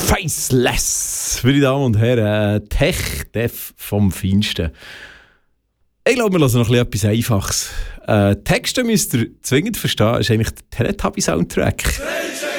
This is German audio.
Faceless, meine Damen und Herren, Tech-Dev vom Feinsten. Ich glaube, wir hören noch etwas Einfaches. Texte müsst ihr zwingend verstehen, ist eigentlich der Teletubby-Soundtrack.